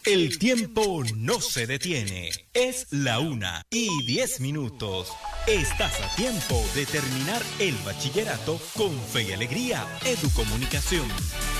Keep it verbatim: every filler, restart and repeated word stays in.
El tiempo no se detiene. Es la una y diez minutos. Estás a tiempo de terminar el bachillerato con fe y alegría. Educomunicación.